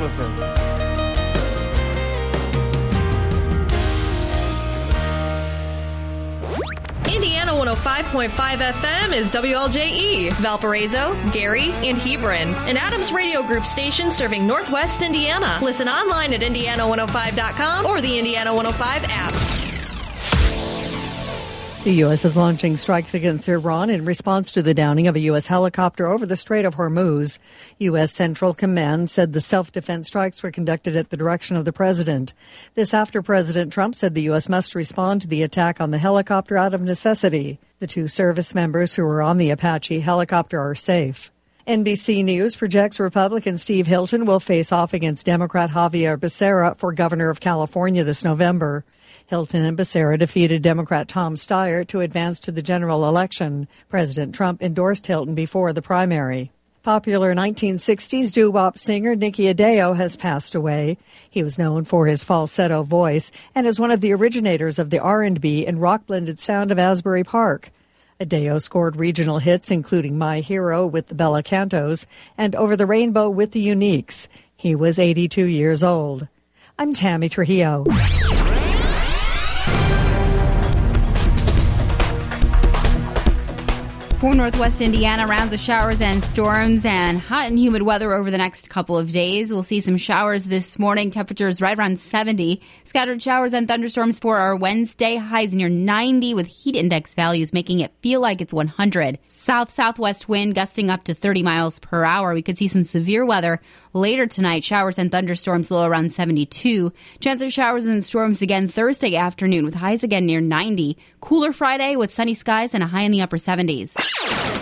Jonathan. Indiana 105.5 FM is WLJE, Valparaiso, Gary, and Hebron, an Adams Radio Group station serving Northwest Indiana. Listen online at Indiana105.com or the Indiana 105 app. The U.S. is launching strikes against Iran in response to the downing of a U.S. helicopter over the Strait of Hormuz. U.S. Central Command said the self-defense strikes were conducted at the direction of the president. This after President Trump said the U.S. must respond to the attack on the helicopter out of necessity. The two service members who were on the Apache helicopter are safe. NBC News projects Republican Steve Hilton will face off against Democrat Javier Becerra for governor of California this November. Hilton and Becerra defeated Democrat Tom Steyer to advance to the general election. President Trump endorsed Hilton before the primary. Popular 1960s doo-wop singer Nicky Adeo has passed away. He was known for his falsetto voice and is one of the originators of the R&B and rock-blended sound of Asbury Park. Adeo scored regional hits including My Hero with the Bella Cantos and Over the Rainbow with the Uniques. He was 82 years old. I'm Tammy Trujillo. For Northwest Indiana, rounds of showers and storms and hot and humid weather over the next couple of days. We'll see some showers this morning. Temperatures right around 70. Scattered showers and thunderstorms for our Wednesday. Highs near 90 with heat index values making it feel like it's 100. South-southwest wind gusting up to 30 miles per hour. We could see some severe weather later tonight. Showers and thunderstorms low around 72. Chance of showers and storms again Thursday afternoon with highs again near 90. Cooler Friday with sunny skies and a high in the upper 70s.